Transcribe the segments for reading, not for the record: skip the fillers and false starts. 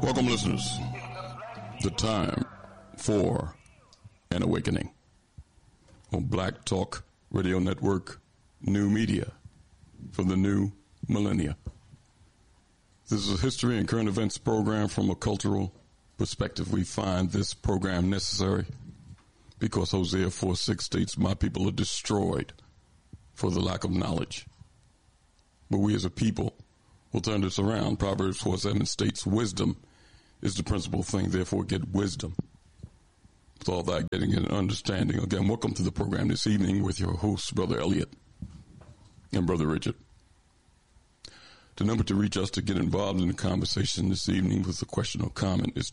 Welcome, listeners. The time for an awakening on Black Talk Radio Network, new media for the new millennia. This is a history and current events program from a cultural perspective. We find this program necessary because Hosea 4:6 states, "My people are destroyed for the lack of knowledge." But we as a people will turn this around. Proverbs 4:7 states, "Wisdom is the principal thing, therefore get wisdom. With all that, getting an understanding." Again, welcome to the program this evening with your hosts, Brother Elliot and Brother Richard. The number to reach us to get involved in the conversation this evening with a question or comment is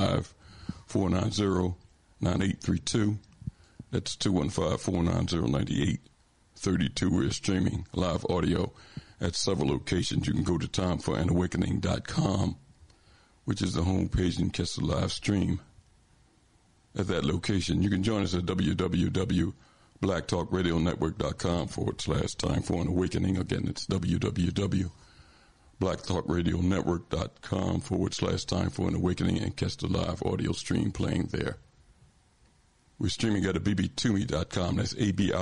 215-490-9832. That's 215-490-9832. We're streaming live audio at several locations. You can go to timeforanawakening.com, which is the homepage, and catch the live stream at that location. You can join us at www.blacktalkradionetwork.com/time for an awakening. Again, it's www.blacktalkradionetwork.com/time for an awakening, and catch the live audio stream playing there. We're streaming at bbitumi.com. That's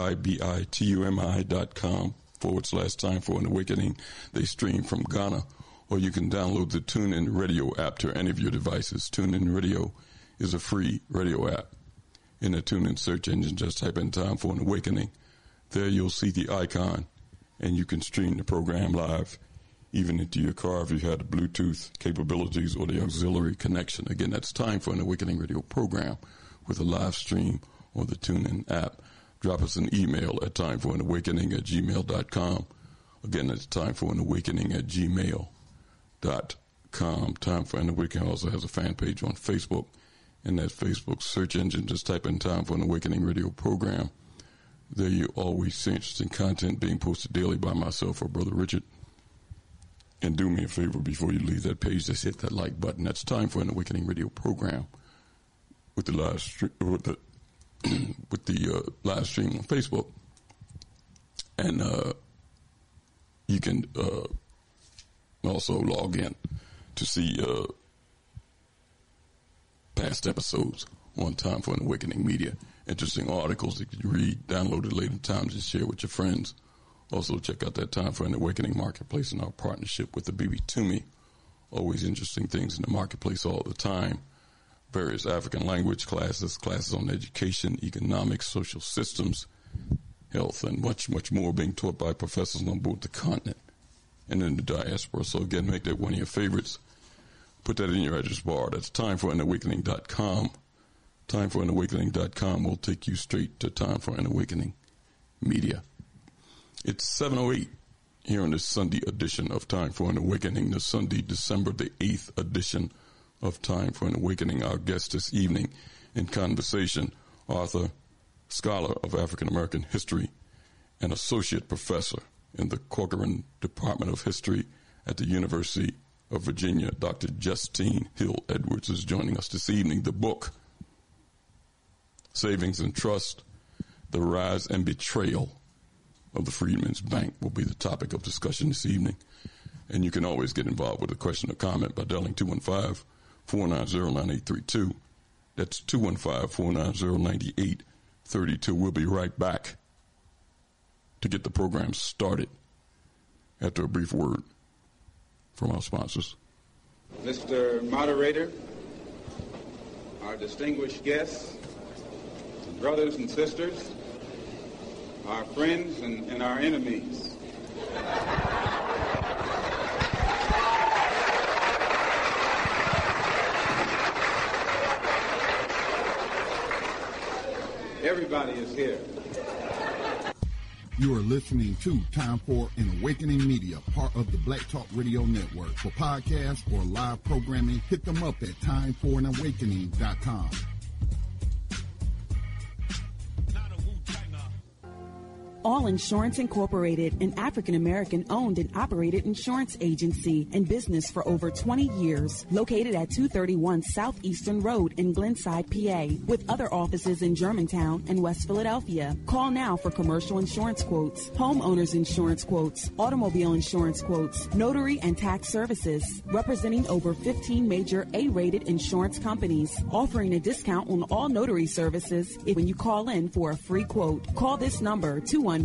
ABIBITUMI.com/time for an awakening. They stream from Ghana, or you can download the TuneIn Radio app to any of your devices. TuneIn Radio is a free radio app. In the TuneIn search engine, just type in "Time for an Awakening." There you'll see the icon, and you can stream the program live, even into your car if you had the Bluetooth capabilities or the auxiliary connection. Again, that's Time for an Awakening radio program with a live stream on the TuneIn app. Drop us an email at timeforanawakening@gmail.com. Again, that's timeforanawakening@gmail.com. Time for an Awakening also has a fan page on Facebook. In that Facebook search engine, just type in "Time for an Awakening radio program." There you always see interesting content being posted daily by myself or Brother Richard. And do me a favor before you leave that page, just hit that like button. That's Time for an Awakening radio program with the live stream, with the live stream on Facebook. And you can also log in to see past episodes on Time for an Awakening Media. Interesting articles that you can read, download at later times, and share with your friends. Also, check out that Time for an Awakening marketplace and our partnership with the bbitumi. Always interesting things in the marketplace all the time. Various African language classes, classes on education, economics, social systems, health, and much, much more being taught by professors on both the continent and in the diaspora. So again, make that one of your favorites. Put that in your address bar. That's timeforanawakening.com. Timeforanawakening.com will take you straight to Time for an Awakening Media. It's 7:08 here on this Sunday edition of Time for an Awakening, the Sunday, December the 8th edition of Time for an Awakening. Our guest this evening in conversation, author, scholar of African American history, and associate professor in the Corcoran Department of History at the University of Virginia, Dr. Justine Hill Edwards is joining us this evening. The book, Savings and Trust, The Rise and Betrayal of the Freedmen's Bank, will be the topic of discussion this evening. And you can always get involved with a question or comment by dialing 215-490-9832. That's 215-490-9832. We'll be right back to get the program started after a brief word from our sponsors. Mr. Moderator, our distinguished guests, brothers and sisters, our friends and our enemies. Everybody is here. You are listening to Time for an Awakening Media, part of the Black Talk Radio Network. For podcasts or live programming, hit them up at timeforanawakening.com. All Insurance Incorporated, an African-American owned and operated insurance agency in business for over 20 years. Located at 231 Southeastern Road in Glenside, PA, with other offices in Germantown and West Philadelphia. Call now for commercial insurance quotes, homeowners insurance quotes, automobile insurance quotes, notary and tax services. Representing over 15 major A-rated insurance companies, offering a discount on all notary services when you call in for a free quote. Call this number,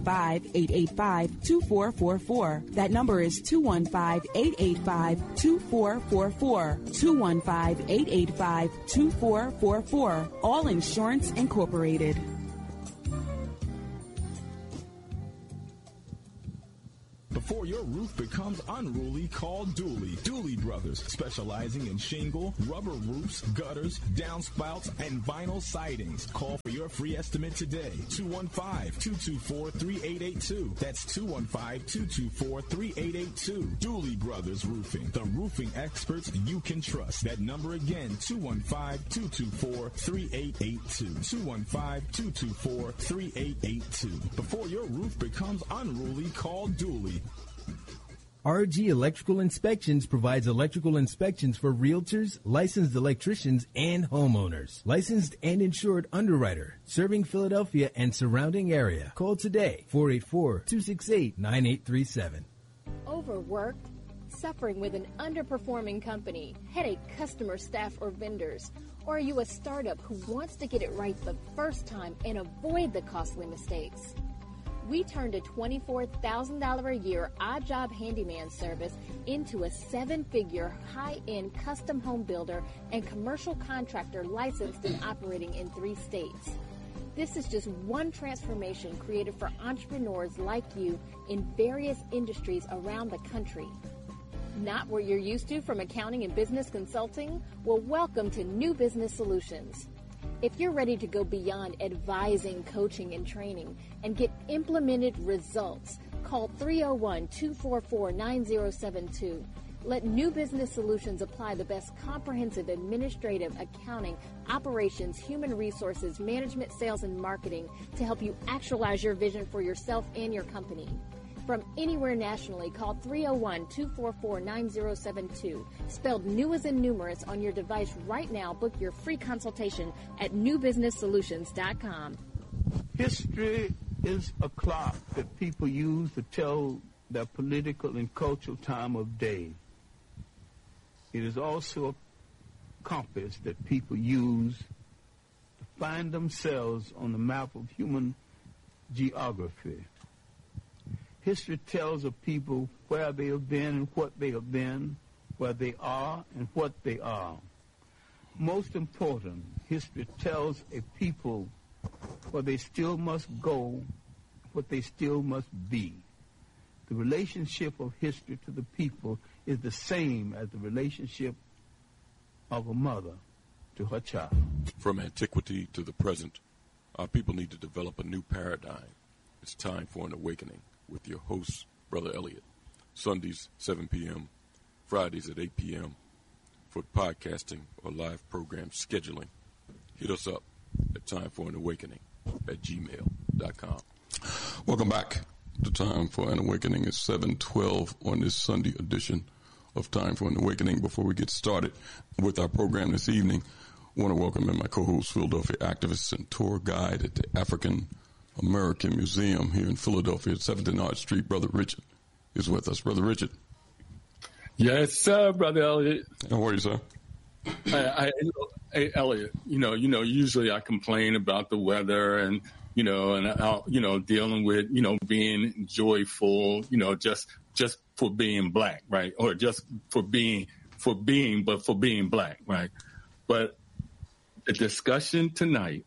215-885-2444. That number is 215-885-2444. 215-885-2444. All Insurance Incorporated. Before your roof becomes unruly, call Dooley. Dooley Brothers, specializing in shingle, rubber roofs, gutters, downspouts, and vinyl sidings. Call for your free estimate today. 215-224-3882. That's 215-224-3882. Dooley Brothers Roofing, the roofing experts you can trust. That number again, 215-224-3882. 215-224-3882. Before your roof becomes unruly, call Dooley. RG Electrical Inspections provides electrical inspections for realtors, licensed electricians, and homeowners. Licensed and insured underwriter, serving Philadelphia and surrounding area. Call today, 484-268-9837. Overworked? Suffering with an underperforming company, headache customer, staff, or vendors? Or are you a startup who wants to get it right the first time and avoid the costly mistakes? We turned a $24,000 a year odd job handyman service into a 7-figure high-end custom home builder and commercial contractor licensed and operating in 3 states. This is just one transformation created for entrepreneurs like you in various industries around the country. Not what you're used to from accounting and business consulting? Well, welcome to New Business Solutions. If you're ready to go beyond advising, coaching, and training and get implemented results, call 301-244-9072. Let New Business Solutions apply the best comprehensive administrative, accounting, operations, human resources, management, sales, and marketing to help you actualize your vision for yourself and your company. From anywhere nationally, call 301-244-9072. Spelled new as in numerous on your device right now. Book your free consultation at newbusinesssolutions.com. History is a clock that people use to tell their political and cultural time of day. It is also a compass that people use to find themselves on the map of human geography. History tells of people where they have been and what they have been, where they are and what they are. Most important, history tells a people where they still must go, what they still must be. The relationship of history to the people is the same as the relationship of a mother to her child. From antiquity to the present, our people need to develop a new paradigm. It's time for an awakening. With your host, Brother Elliot. Sundays, 7 p.m., Fridays at 8 p.m. For podcasting or live program scheduling, hit us up at timeforanawakening@gmail.com. Welcome back to Time for an Awakening. It's 7:12 on this Sunday edition of Time for an Awakening. Before we get started with our program this evening, I want to welcome in my co-host, Philadelphia activist and tour guide at the African American Museum here in Philadelphia at 7th and Arch Street. Brother Richard is with us. Brother Richard. Yes, sir, Brother Elliot. How are you, sir? Hey, Elliot, usually I complain about the weather and dealing with, being joyful, just for being black, right? Or just for being black, right? But the discussion tonight,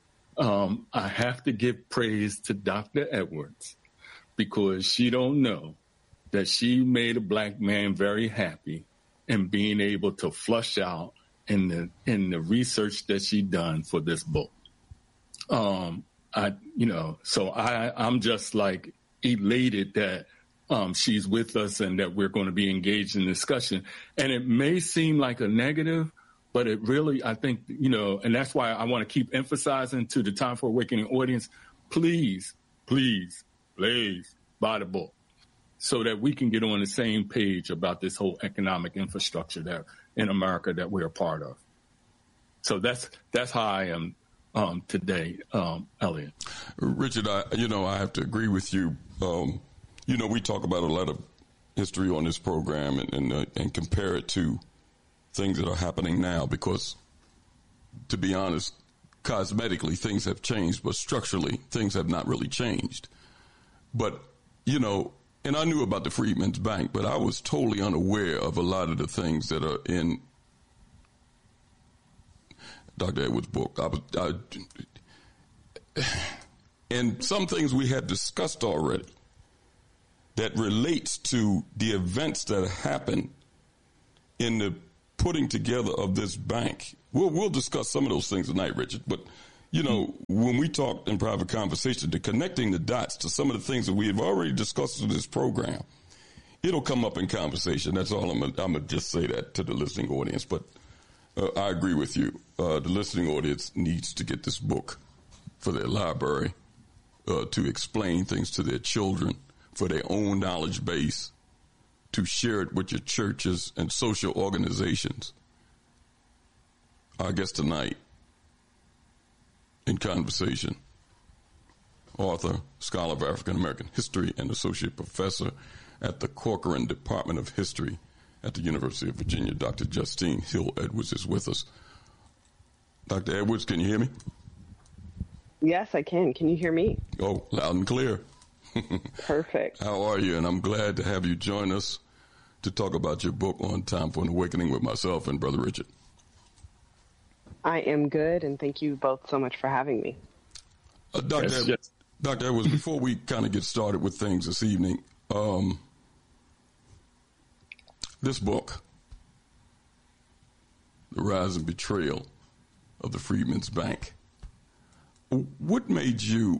I have to give praise to Dr. Edwards because she don't know that she made a black man very happy and being able to flush out in the research that she done for this book. So I'm just like elated that she's with us and that we're going to be engaged in discussion. And it may seem like a negative, but it really, I think, and that's why I want to keep emphasizing to the Time for Awakening audience, please, please, please buy the book so that we can get on the same page about this whole economic infrastructure that in America that we're a part of. So that's how I am today, Elliot. Richard, I have to agree with you. We talk about a lot of history on this program and compare it to things that are happening now because, to be honest, cosmetically things have changed, but structurally things have not really changed. But, and I knew about the Freedmen's Bank, but I was totally unaware of a lot of the things that are in Dr. Edwards' book. And some things we had discussed already that relates to the events that happened in the putting together of this bank. We'll discuss some of those things tonight, Richard. But, when we talked in private conversation, to connecting the dots to some of the things that we have already discussed in this program, it'll come up in conversation. That's all. I'm going to just say that to the listening audience. But I agree with you. The listening audience needs to get this book for their library to explain things to their children, for their own knowledge base, to share it with your churches and social organizations. Our guest tonight in conversation, author, scholar of African American history, and associate professor at the Corcoran Department of History at the University of Virginia, Dr. Justine Hill Edwards is with us. Dr. Edwards, can you hear me? Yes, I can. Can you hear me? Oh, loud and clear. Perfect. How are you? And I'm glad to have you join us to talk about your book on Time for an Awakening with myself and Brother Richard. I am good, and thank you both so much for having me. Dr. Edwards, before we kind of get started with things this evening, this book, The Rise and Betrayal of the Freedmen's Bank, what made you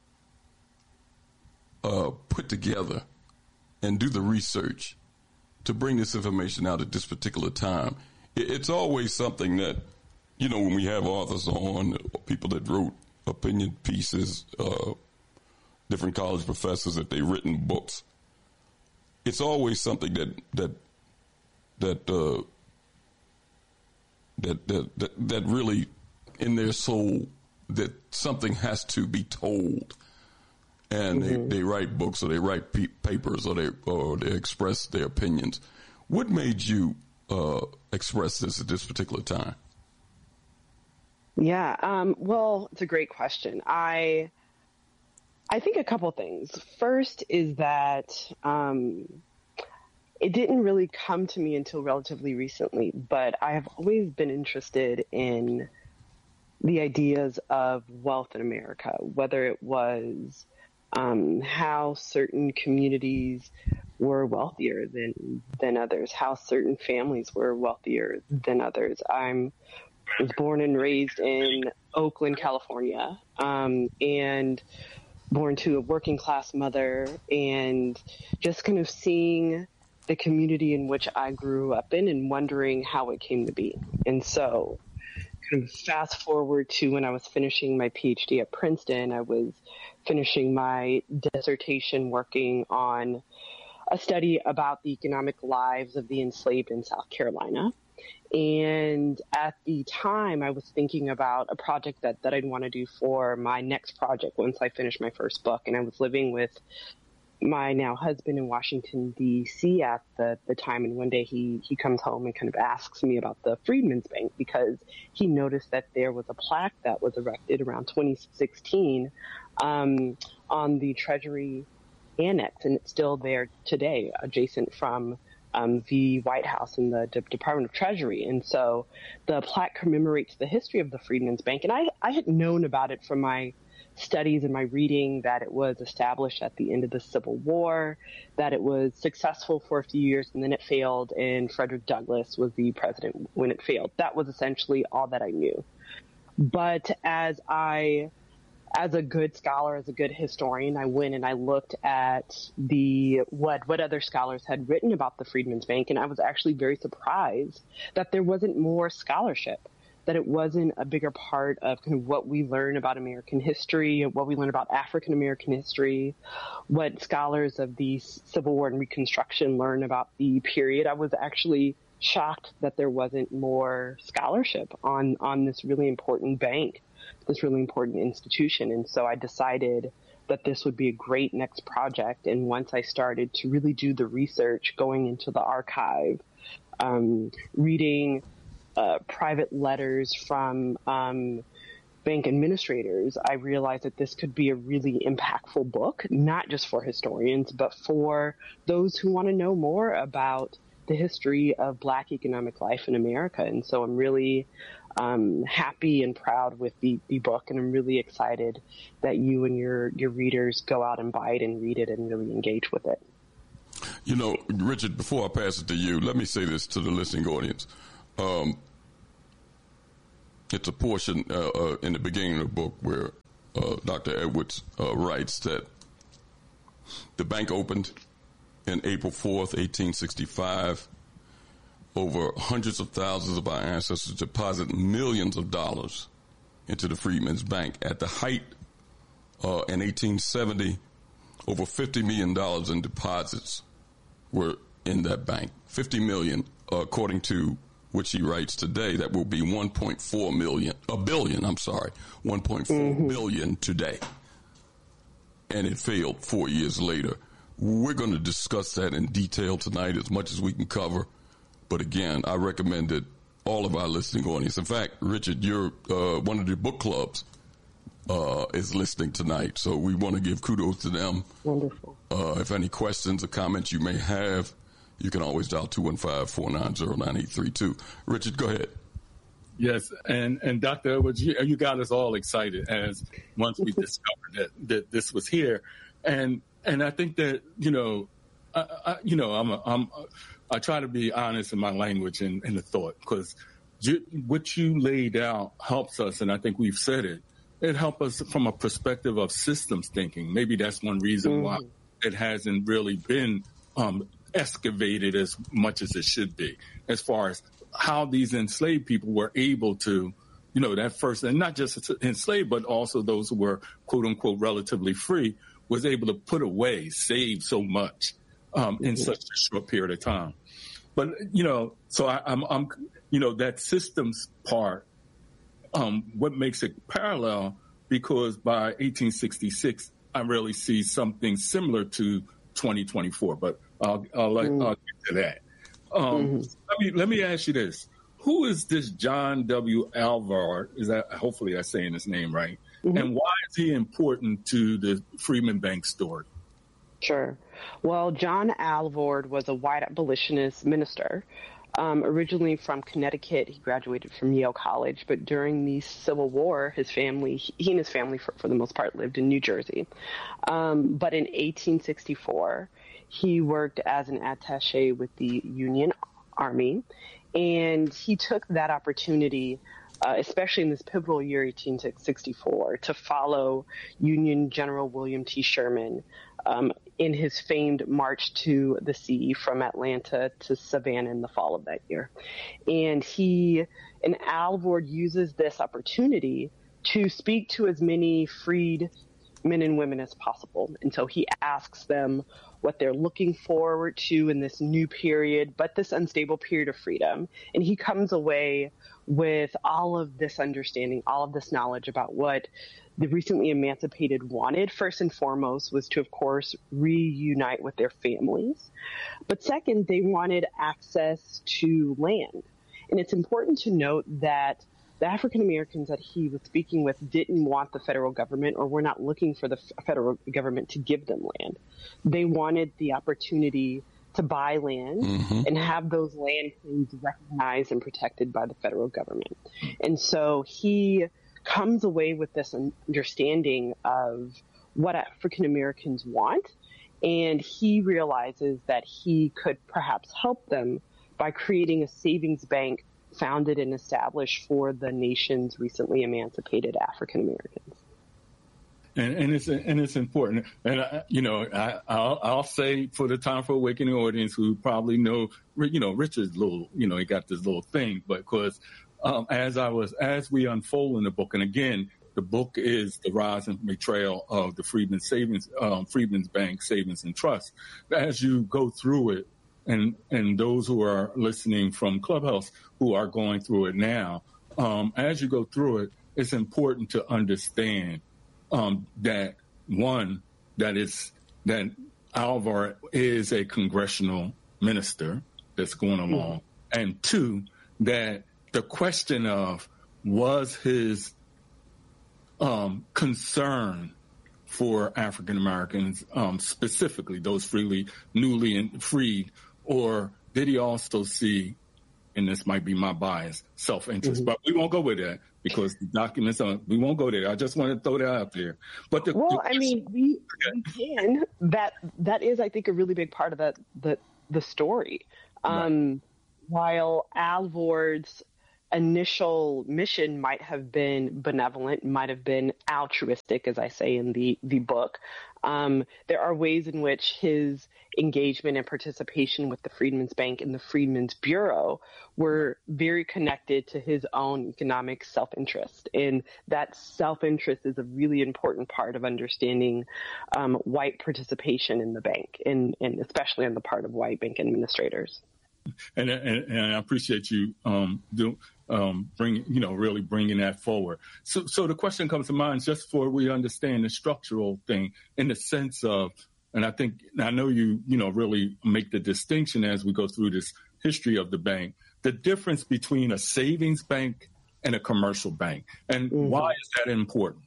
put together and do the research to bring this information out at this particular time? It's always something that, when we have authors on, people that wrote opinion pieces, different college professors that they've written books, it's always something that really in their soul that something has to be told. And they write books or they write papers or they express their opinions. What made you express this at this particular time? Yeah, well, it's a great question. I think a couple things. First is that it didn't really come to me until relatively recently, but I have always been interested in the ideas of wealth in America, whether it was how certain communities were wealthier than others, how certain families were wealthier than others. I was born and raised in Oakland, California, and born to a working class mother, and just kind of seeing the community in which I grew up in and wondering how it came to be. And so kind of fast forward to when I was finishing my PhD at Princeton, I was finishing my dissertation working on a study about the economic lives of the enslaved in South Carolina. And at the time, I was thinking about a project that I'd want to do for my next project once I finished my first book. And I was living with my now husband in Washington, D.C. at the time. And one day he comes home and kind of asks me about the Freedmen's Bank because he noticed that there was a plaque that was erected around 2016 on the Treasury Annex. And it's still there today, adjacent from the White House and the Department of Treasury. And so the plaque commemorates the history of the Freedmen's Bank. And I had known about it from my studies and my reading that it was established at the end of the Civil War, that it was successful for a few years and then it failed, and Frederick Douglass was the president when it failed. That was essentially all that I knew. But as a good scholar, as a good historian, I went and I looked at what other scholars had written about the Freedmen's Bank, and I was actually very surprised that there wasn't more scholarship that it wasn't a bigger part of kind of what we learn about American history, what we learn about African American history, what scholars of the Civil War and Reconstruction learn about the period. I was actually shocked that there wasn't more scholarship on this really important bank, this really important institution. And so I decided that this would be a great next project. And once I started to really do the research, going into the archive, reading private letters from bank administrators, I realized that this could be a really impactful book, not just for historians, but for those who want to know more about the history of Black economic life in America. And so I'm really happy and proud with the book, and I'm really excited that you and your readers go out and buy it and read it and really engage with it. You know, Richard, before I pass it to you, let me say this to the listening audience. It's a portion in the beginning of the book where Dr. Edwards writes that the bank opened in April 4th, 1865. Over hundreds of thousands of our ancestors deposited millions of dollars into the Freedmen's Bank. At the height in 1870, over $50 million in deposits were in that bank. $50 million, according to which he writes today, that will be 1.4 billion today. And it failed 4 years later. We're going to discuss that in detail tonight as much as we can cover. But again, I recommend that all of our listening audience, in fact, Richard, you're one of the book clubs is listening tonight. So we want to give kudos to them. Wonderful. If any questions or comments you may have, you can always dial 215-490-9832. Richard, go ahead. Yes, and Dr. Edwards, you got us all excited as once we discovered that this was here, and I think that I try to be honest in my language and the thought, because what you laid out helps us, and I think we've said it. It helps us from a perspective of systems thinking. Maybe that's one reason why it hasn't really been excavated as much as it should be, as far as how these enslaved people were able to, that first, and not just enslaved, but also those who were, quote unquote, relatively free, was able to put away, save so much in such a short period of time. But, so I'm that systems part, what makes it parallel, because by 1866, I really see something similar to 2024, but I'll get to that. Let me ask you this. Who is this John W. Alvord? Hopefully I'm saying his name right. And why is he important to the Freedmen Bank story? Sure. Well, John Alvord was a white abolitionist minister, originally from Connecticut. He graduated from Yale College, but during the Civil War, he and his family, for the most part, lived in New Jersey. But in 1864, he worked as an attaché with the Union Army, and he took that opportunity, especially in this pivotal year, 1864, to follow Union General William T. Sherman in his famed March to the Sea from Atlanta to Savannah in the fall of that year. And Alvord uses this opportunity to speak to as many freed men and women as possible. And so he asks them what they're looking forward to in this new period, but this unstable period of freedom. And he comes away with all of this understanding, all of this knowledge about what the recently emancipated wanted. First and foremost was to, of course, reunite with their families. But second, they wanted access to land. And it's important to note that the African Americans that he was speaking with didn't want the federal government, or were not looking for the federal government to give them land. They wanted the opportunity to buy land and have those land claims recognized and protected by the federal government. And so he comes away with this understanding of what African Americans want, and he realizes that he could perhaps help them by creating a savings bank founded and established for the nation's recently emancipated African Americans. And it's important. And I'll say, for the Time for Awakening audience who probably know, Richard's little, he got this little thing, but because as we unfold in the book, and again, the book is The Rise and Betrayal of the Freedmen's Bank Savings and Trust. As you go through it, and those who are listening from Clubhouse who are going through it now, as you go through it, it's important to understand that Alvar is a congressional minister that's going along, and two, that the question of was his concern for African Americans, specifically those newly freed, or did he also see, and this might be my bias, self-interest? But we won't go with that because the documents we won't go there. I just want to throw that out there. But we can. That is, I think, a really big part of the story. Right. While Alvord's initial mission might have been benevolent, might have been altruistic, as I say in the book, there are ways in which his engagement and participation with the Freedmen's Bank and the Freedmen's Bureau were very connected to his own economic self-interest. And that self-interest is a really important part of understanding white participation in the bank, and especially on the part of white bank administrators. And I appreciate you really bringing that forward. So the question comes to mind just for we understand the structural thing in the sense of, and I know you really make the distinction as we go through this history of the bank, the difference between a savings bank and a commercial bank, and why is that important?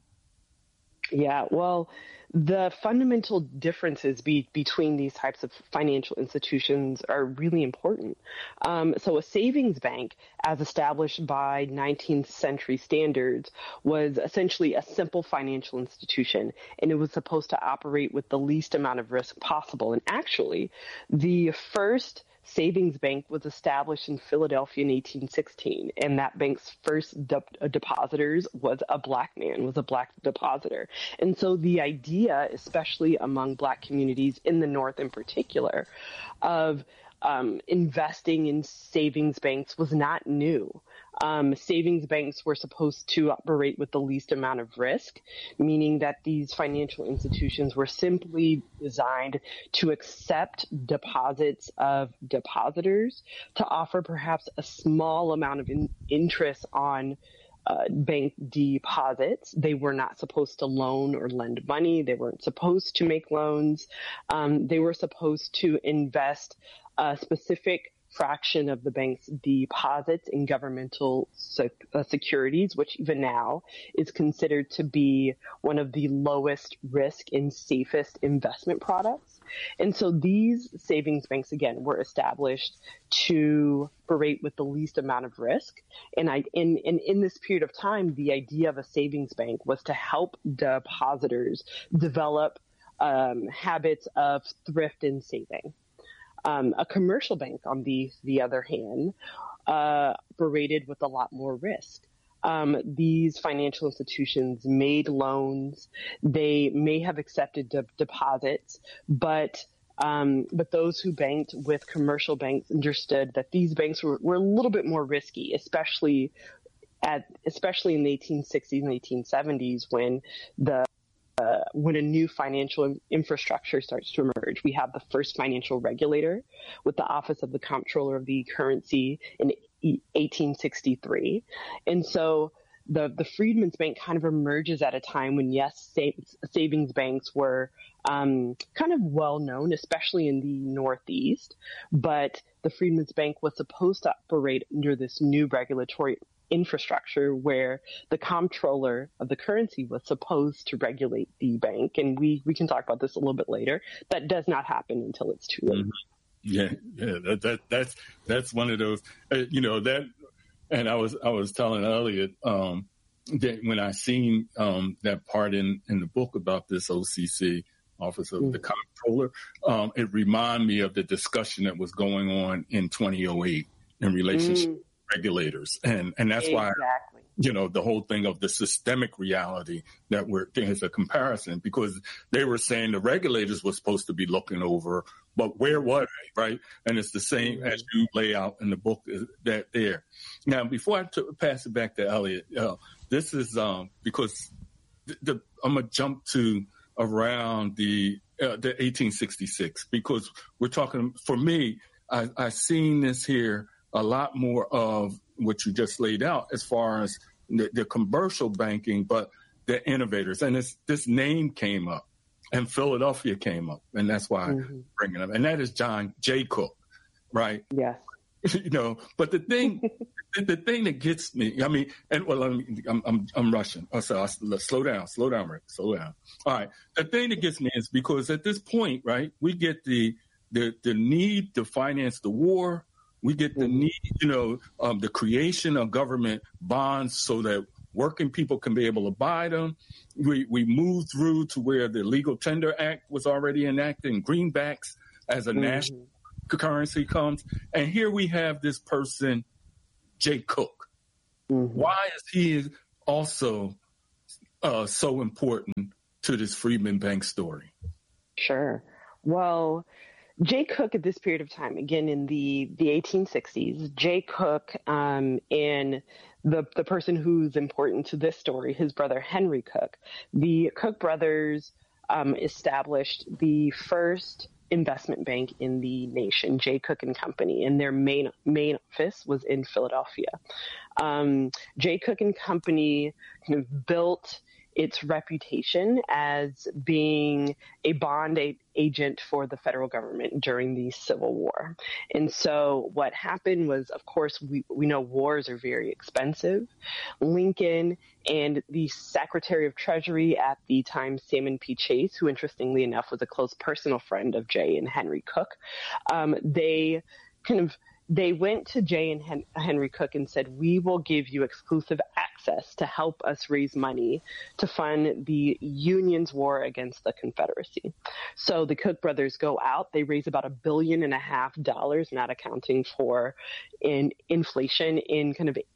Yeah, well, the fundamental differences between these types of financial institutions are really important. So a savings bank, as established by 19th century standards, was essentially a simple financial institution, and it was supposed to operate with the least amount of risk possible. And actually, the first savings bank was established in Philadelphia in 1816, and that bank's first depositors was a black depositor. And so the idea, especially among black communities in the North in particular, of investing in savings banks was not new. Savings banks were supposed to operate with the least amount of risk, meaning that these financial institutions were simply designed to accept deposits of depositors, to offer perhaps a small amount of interest on bank deposits. They were not supposed to loan or lend money. They weren't supposed to make loans. They were supposed to invest a specific fraction of the bank's deposits in governmental securities, which even now is considered to be one of the lowest risk and safest investment products. And so these savings banks, again, were established to operate with the least amount of risk. And in this period of time, the idea of a savings bank was to help depositors develop habits of thrift and saving. A commercial bank, on the other hand, operated with a lot more risk. These financial institutions made loans. They may have accepted deposits, but those who banked with commercial banks understood that these banks were a little bit more risky, especially in the 1860s and 1870s when a new financial infrastructure starts to emerge. We have the first financial regulator with the Office of the Comptroller of the Currency in 1863. And so the Freedmen's Bank kind of emerges at a time when, yes, savings banks were kind of well known, especially in the Northeast, but the Freedmen's Bank was supposed to operate under this new regulatory infrastructure where the comptroller of the currency was supposed to regulate the bank. And we can talk about this a little bit later. That does not happen until it's too late. Yeah. That's one of those, that, and I was telling Elliot, that when I seen, that part in the book about this OCC, Office of the Comptroller, it reminded me of the discussion that was going on in 2008 in relationship to regulators. And that's why, the whole thing of the systemic reality that there's a comparison, because they were saying the regulators were supposed to be looking over but where were they, right? And it's the same as you lay out in the book that there. Now, before I pass it back to Elliot, this is because I'm going to jump to around the 1866, because we're talking, for me, I've seen this here a lot more of what you just laid out as far as the commercial banking, but the innovators. And this name came up, and Philadelphia came up, and that's why I'm bringing it up. And that is John Jay Cook, right? Yes. But the thing that gets me, I mean, and well, I'm rushing. Oh, so let's slow down, Rick, slow down. All right. The thing that gets me is because at this point, right, we get the need to finance the war. We get the need, the creation of government bonds so that working people can be able to buy them. We move through to where the Legal Tender Act was already enacted, and greenbacks as a national currency comes. And here we have this person, Jay Cook. Why is he also so important to this Freedmen Bank story? Sure. Well, Jay Cook at this period of time, again in the 1860s, Jay Cook and the person who's important to this story, his brother Henry Cook, the Cook brothers established the first investment bank in the nation, Jay Cook and Company, and their main office was in Philadelphia. Jay Cook and Company kind of built its reputation as being a bond agent for the federal government during the Civil War. And so what happened was, of course, we know wars are very expensive. Lincoln and the Secretary of Treasury at the time, Salmon P. Chase, who interestingly enough was a close personal friend of Jay and Henry Cook, they went to Jay and Henry Cook and said, we will give you exclusive access to help us raise money to fund the Union's war against the Confederacy. So the Cook brothers go out, they raise about $1.5 billion, not accounting for inflation in kind of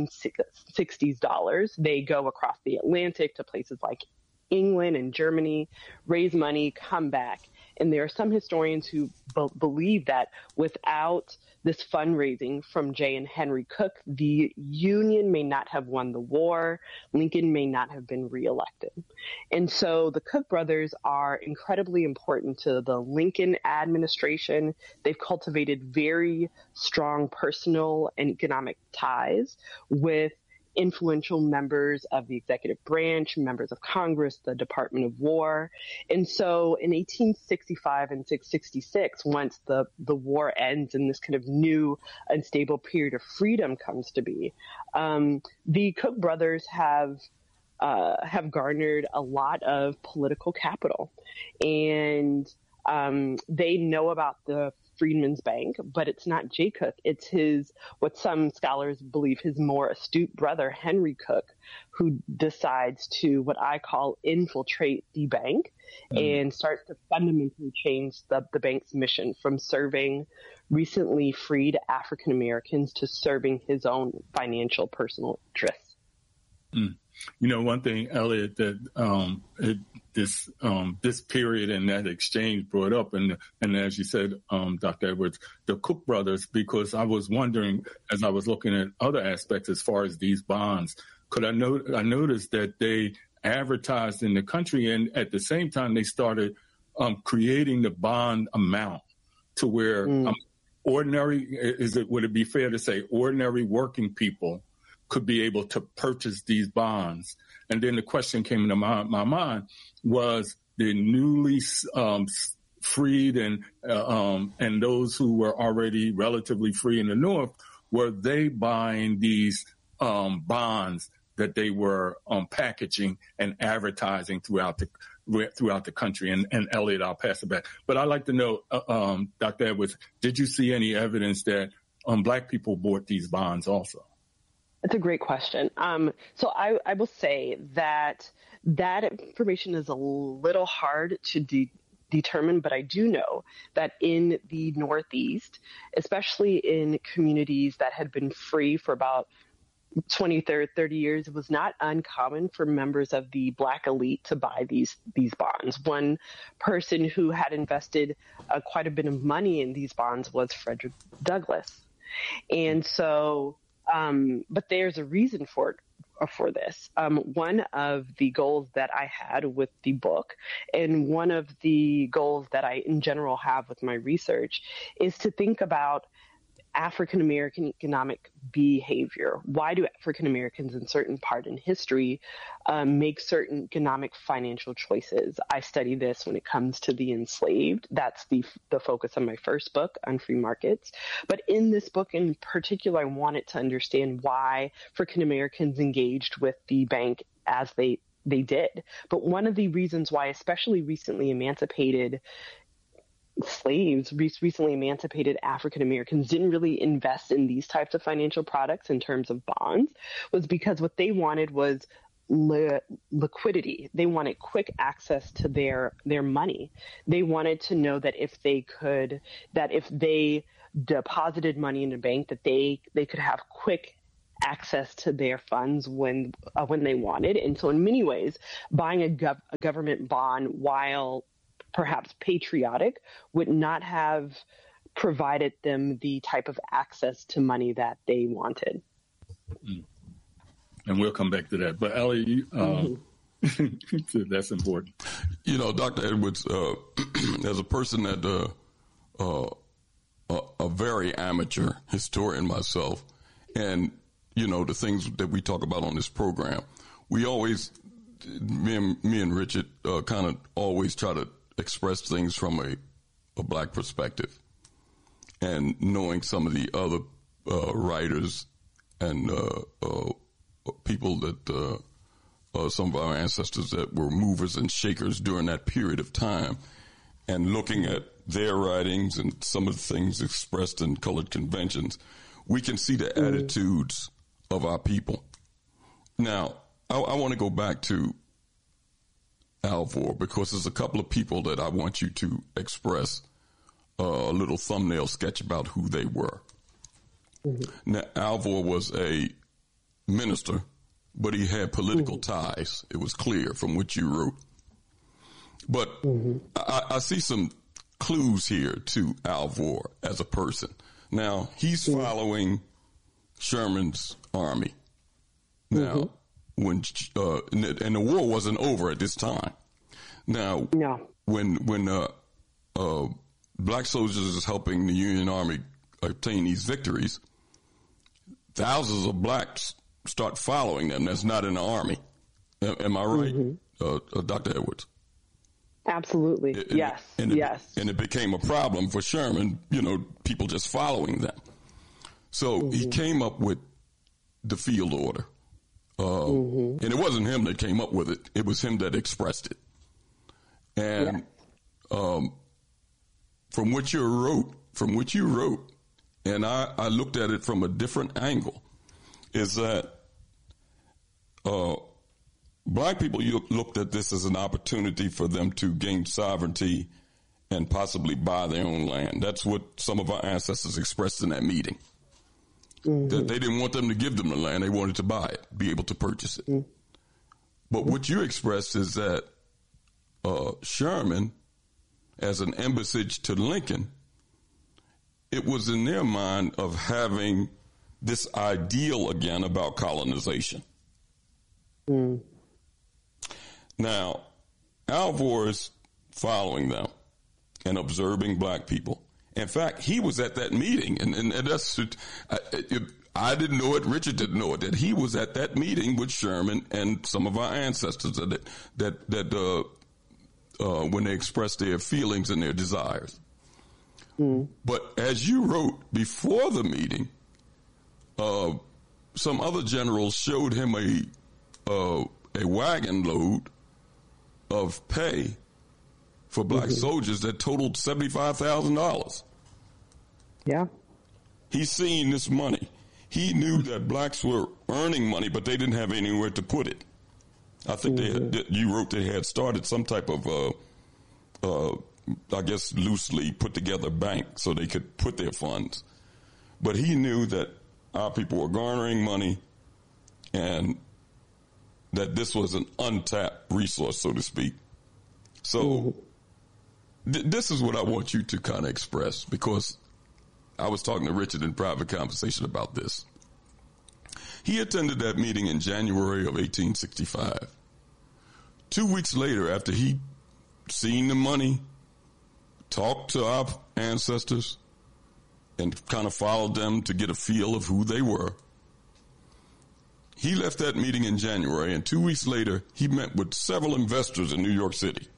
1860s dollars. They go across the Atlantic to places like England and Germany, raise money, come back. And there are some historians who believe that without this fundraising from Jay and Henry Cook, the Union may not have won the war. Lincoln may not have been reelected. And so the Cook brothers are incredibly important to the Lincoln administration. They've cultivated very strong personal and economic ties with influential members of the executive branch, members of Congress, the Department of War. And so in 1865 and 1866, once the war ends and this kind of new unstable period of freedom comes to be, the Cook brothers have garnered a lot of political capital. And they know about the Freedmen's Bank, but it's not Jay Cook. It's what some scholars believe, his more astute brother, Henry Cook, who decides to, what I call, infiltrate the bank and starts to fundamentally change the bank's mission from serving recently freed African Americans to serving his own financial personal interests. One thing, Elliot, that this period and that exchange brought up, and as you said, Dr. Edwards, the Cook brothers, because I was wondering as I was looking at other aspects as far as these bonds, I noticed that they advertised in the country, and at the same time they started creating the bond amount to where would it be fair to say ordinary working people could be able to purchase these bonds? And then the question came into my mind was the newly freed and those who were already relatively free in the North, were they buying these bonds that they were packaging and advertising throughout the country? And Elliot, I'll pass it back. But I'd like to know, Dr. Edwards, did you see any evidence that Black people bought these bonds also? That's a great question. So I will say that information is a little hard to determine, but I do know that in the Northeast, especially in communities that had been free for about 20, 30 years, it was not uncommon for members of the Black elite to buy these bonds. One person who had invested quite a bit of money in these bonds was Frederick Douglass. And so, but there's a reason for this. One of the goals that I had with the book, and one of the goals that I in general have with my research, is to think about African American economic behavior. Why do African Americans in certain part in history make certain economic financial choices? I study this when it comes to the enslaved. That's the focus of my first book on free markets. But in this book in particular, I wanted to understand why African Americans engaged with the bank as they did. But one of the reasons why, especially recently emancipated slaves, recently emancipated African Americans didn't really invest in these types of financial products in terms of bonds, was because what they wanted was liquidity. They wanted quick access to their money. They wanted to know that if they deposited money in a bank, that they could have quick access to their funds when they wanted. And so in many ways, buying a government bond, while perhaps patriotic, would not have provided them the type of access to money that they wanted. And we'll come back to that. But Ellie, that's important. You know, Dr. Edwards, as a person that a very amateur historian myself, and, you know, the things that we talk about on this program, we always, me and Richard kind of always try to express things from a black perspective, and knowing some of the other writers and people that some of our ancestors that were movers and shakers during that period of time, and looking at their writings and some of the things expressed in colored conventions, we can see the attitudes of our people. Now, I want to go back to Alvord, because there's a couple of people that I want you to express a little thumbnail sketch about who they were. Now, Alvord was a minister, but he had political ties. It was clear from what you wrote. But I see some clues here to Alvord as a person. Now, he's following Sherman's army. Now, when and the war wasn't over at this time. Now, when black soldiers is helping the Union Army obtain these victories, thousands of blacks start following them. That's not in the army. Am I right, Dr. Edwards? Absolutely. Yes. And it became a problem for Sherman, you know, people just following them. So he came up with the field order. And it wasn't him that came up with it. It was him that expressed it. And from what you wrote, and I looked at it from a different angle, is that black people looked at this as an opportunity for them to gain sovereignty and possibly buy their own land. That's what some of our ancestors expressed in that meeting. That they didn't want them to give them the land. They wanted to buy it, be able to purchase it. But what you expressed is that Sherman, as an embassage to Lincoln, it was in their mind of having this ideal again about colonization. Now, Alvord is following them and observing black people. In fact, he was at that meeting, and that's, I didn't know it, Richard didn't know it, that he was at that meeting with Sherman and some of our ancestors that when they expressed their feelings and their desires. But as you wrote before the meeting, some other generals showed him a wagon load of pay for black soldiers that totaled $75,000. Yeah. He's seen this money. He knew that blacks were earning money, but they didn't have anywhere to put it. I think you wrote they had started some type of, I guess, loosely put together bank so they could put their funds. But he knew that our people were garnering money and that this was an untapped resource, so to speak. So this is what I want you to kind of express, because I was talking to Richard in private conversation about this. He attended that meeting in January of 1865. 2 weeks later, after he seen the money, talked to our ancestors, and kind of followed them to get a feel of who they were, he left that meeting in January, and 2 weeks later, he met with several investors in New York City.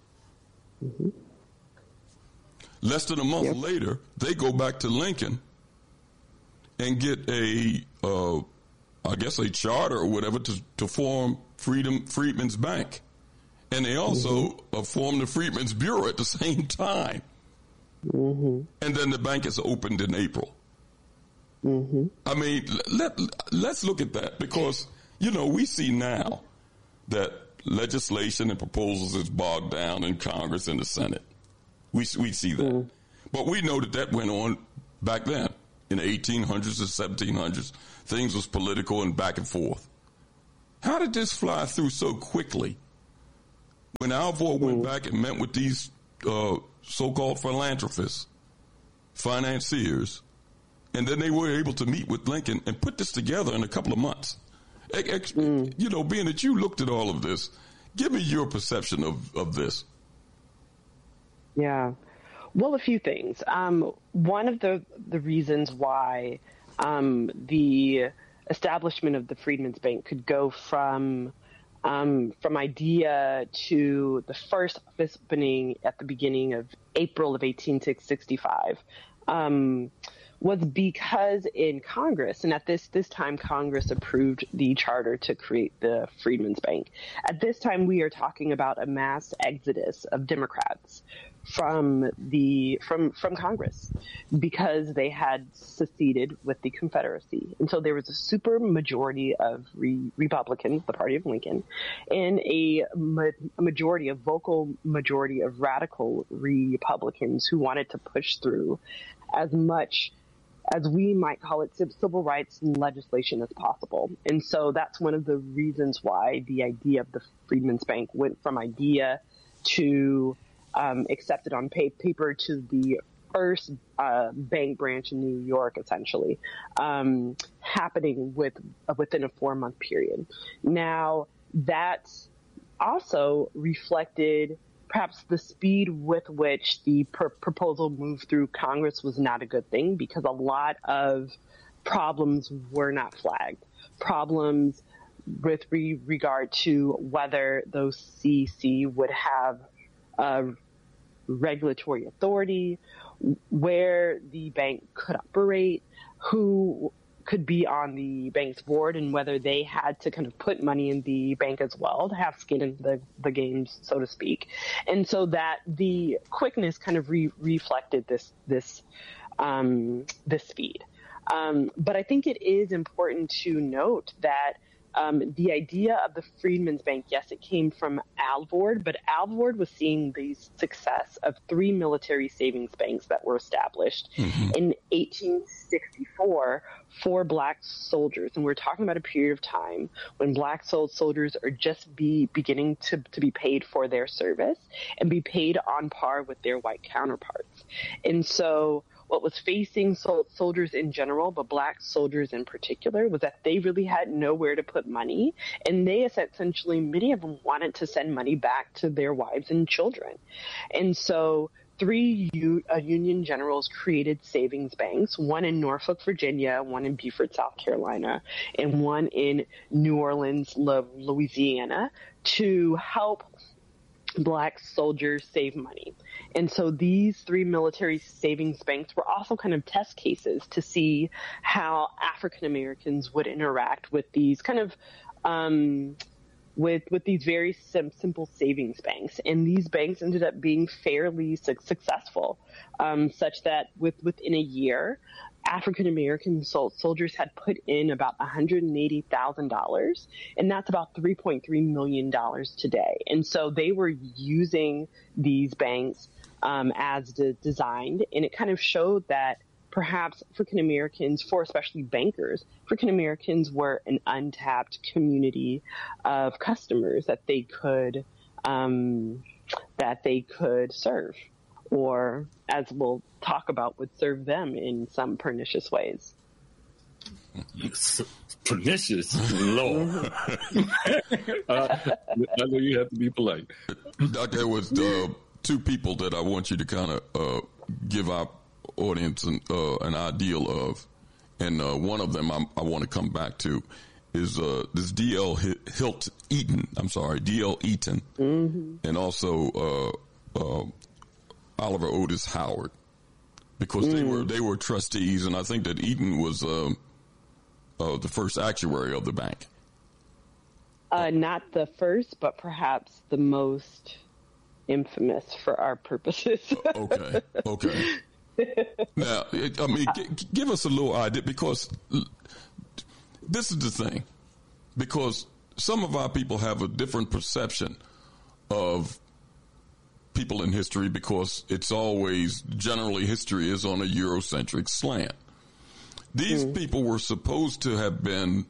Less than a month later, they go back to Lincoln and get a charter or whatever to form Freedmen's Bank. And they also formed the Freedmen's Bureau at the same time. And then the bank is opened in April. I mean, let's look at that, because, we see now that legislation and proposals is bogged down in Congress and the Senate. We see that. But we know that went on back then in the 1800s and 1700s. Things was political and back and forth. How did this fly through so quickly when Alvord went back and met with these so-called philanthropists, financiers, and then they were able to meet with Lincoln and put this together in a couple of months? Being that you looked at all of this, give me your perception of this. Yeah. Well, a few things. One of the reasons why the establishment of the Freedmen's Bank could go from idea to the first office opening at the beginning of April of 1865 was because in Congress, and at this time Congress approved the charter to create the Freedmen's Bank. At this time, we are talking about a mass exodus of Democrats from Congress because they had seceded with the Confederacy. And so there was a super majority of Republicans, the party of Lincoln, and a vocal majority of radical Republicans who wanted to push through as much, as we might call it, civil rights legislation as possible. And so that's one of the reasons why the idea of the Freedmen's Bank went from idea to accepted on paper to the first bank branch in New York, essentially, happening within a 4-month period. Now, that also reflected perhaps the speed with which the proposal moved through Congress was not a good thing, because a lot of problems were not flagged. Problems with regard to whether those CC would have regulatory authority, where the bank could operate, who could be on the bank's board, and whether they had to kind of put money in the bank as well to have skin in the game, so to speak. And so that the quickness kind of reflected this speed. But I think it is important to note that the idea of the Freedmen's Bank, yes, it came from Alvord, but Alvord was seeing the success of 3 military savings banks that were established in 1864 for black soldiers. And we're talking about a period of time when black soldiers are just beginning to be paid for their service and be paid on par with their white counterparts. And so what was facing soldiers in general, but black soldiers in particular, was that they really had nowhere to put money. And they essentially, many of them wanted to send money back to their wives and children. And so 3 Union generals created savings banks, one in Norfolk, Virginia, one in Beaufort, South Carolina, and one in New Orleans, Louisiana, to help black soldiers save money. And so these 3 military savings banks were also kind of test cases to see how African Americans would interact with these kind of with these very simple savings banks. And these banks ended up being fairly successful, such that within a year, African American soldiers had put in about $180,000, and that's about $3.3 million today. And so they were using these banks as designed, and it kind of showed that perhaps African Americans, for especially bankers, African Americans were an untapped community of customers that they could serve, or, as we'll talk about, would serve them in some pernicious ways. Pernicious, Lord. I know you have to be polite. Dr. Edwards, two people that I want you to kind of give our audience an ideal of, and one of them I want to come back to is this D.L. Eaton. I'm sorry, D.L. Eaton, and also Oliver Otis Howard, because they were trustees, and I think that Eaton was the first actuary of the bank. Not the first, but perhaps the most infamous for our purposes. Okay. Now, give us a little idea, because this is the thing, because some of our people have a different perception of people in history, because it's always, generally history is on a Eurocentric slant. These people were supposed to have been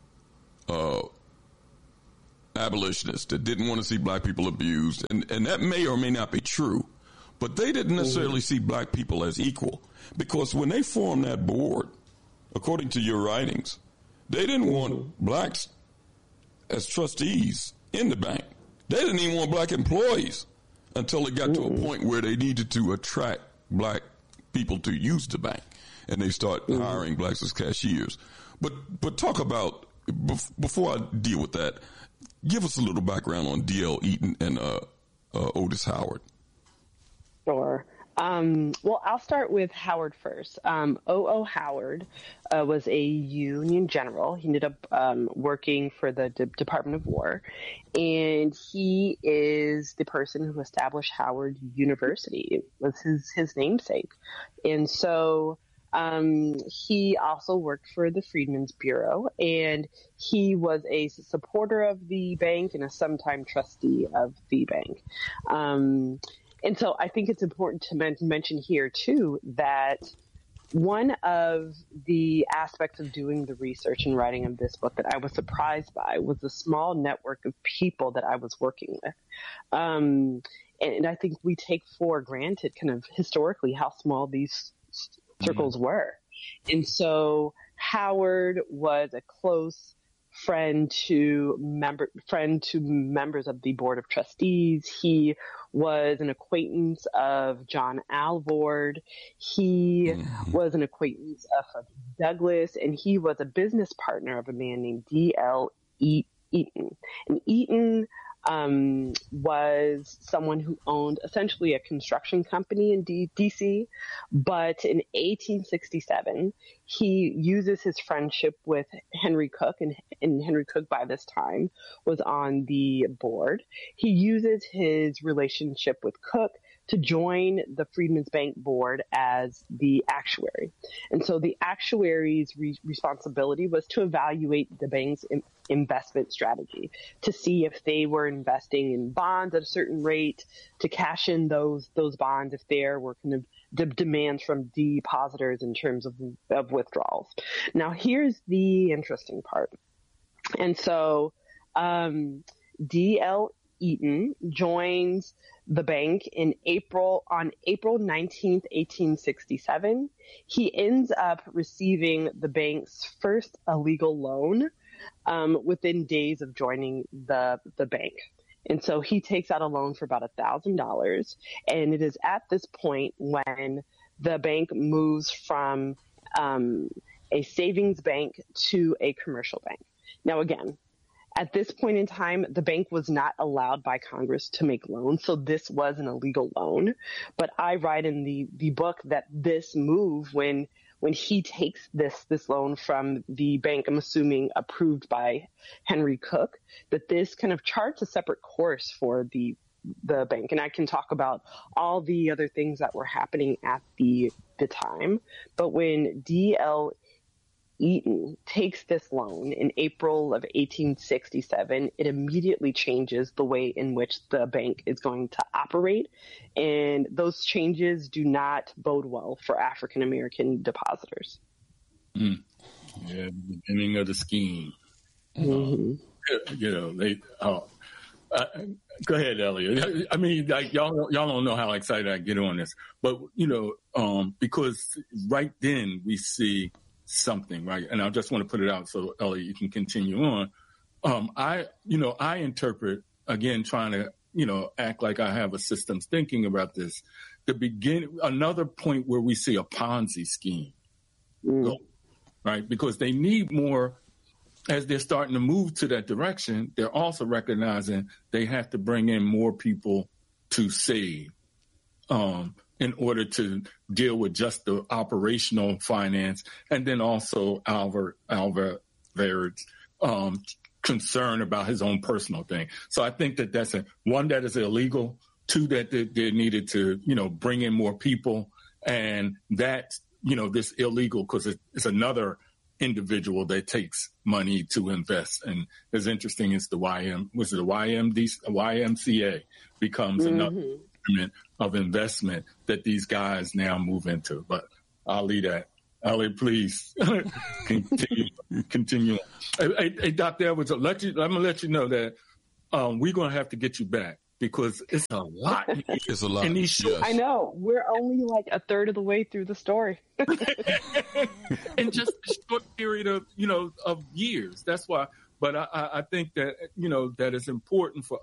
abolitionists that didn't want to see black people abused, and that may or may not be true, but they didn't necessarily see black people as equal, because when they formed that board, according to your writings, they didn't want blacks as trustees in the bank. They didn't even want black employees until it got to a point where they needed to attract black people to use the bank, and they start hiring blacks as cashiers. But talk about, before I deal with that, give us a little background on D.L. Eaton and Otis Howard. Sure. Well, I'll start with Howard first. O.O. Howard was a Union general. He ended up working for the Department of War, and he is the person who established Howard University. It was his namesake. And so he also worked for the Freedmen's Bureau, and he was a supporter of the bank and a sometime trustee of the bank. And so I think it's important to mention here, too, that one of the aspects of doing the research and writing of this book that I was surprised by was the small network of people that I was working with. And I think we take for granted kind of historically how small these circles were. And so Howard was a close friend to members of the Board of Trustees. He was an acquaintance of John Alvord. He was an acquaintance of Douglass, and he was a business partner of a man named D.L. Eaton. And Eaton was someone who owned essentially a construction company in D.C., but in 1867, he uses his friendship with Henry Cook, and Henry Cook by this time was on the board. He uses his relationship with Cook to join the Freedmen's Bank board as the actuary. And so the actuary's responsibility was to evaluate the bank's investment strategy, to see if they were investing in bonds at a certain rate, to cash in those bonds if there were kind of demands from depositors in terms of withdrawals. Now, here's the interesting part. And so D.L. Eaton joins the bank on April 19th, 1867. He ends up receiving the bank's first illegal loan within days of joining the bank. And so he takes out a loan for about $1,000. And it is at this point when the bank moves from a savings bank to a commercial bank. Now, again, at this point in time, the bank was not allowed by Congress to make loans, so this was an illegal loan. But I write in the book that this move, when he takes this loan from the bank, I'm assuming approved by Henry Cook, that this kind of charts a separate course for the bank. And I can talk about all the other things that were happening at the time. But when D.L. Eaton takes this loan in April of 1867, it immediately changes the way in which the bank is going to operate. And those changes do not bode well for African American depositors. Yeah, the beginning of the scheme. Mm-hmm. Go ahead, Elliot. I mean, like, y'all don't know how excited I get on this, but because right then we see something, right? And I just want to put it out so Elliot, you can continue on. I interpret, again, trying to act like I have a systems thinking about this. Another point where we see a Ponzi scheme, right? Because they need more. As they're starting to move to that direction, they're also recognizing they have to bring in more people to save in order to deal with just the operational finance, and then also Alvarez's concern about his own personal thing. So I think that that's one, that is illegal. Two, that they needed to bring in more people, and that this illegal because it's another individual that takes money to invest. And as interesting as the YMCA becomes another instrument of investment that these guys now move into. But I'll leave that. Elliot, please continue. Hey, Dr. Edwards, I'm going to let you know that we're going to have to get you back because it's a lot. It's a lot. Yes. I know. We're only like a third of the way through the story. In just a short period of years. That's why. But I think that, that it's important for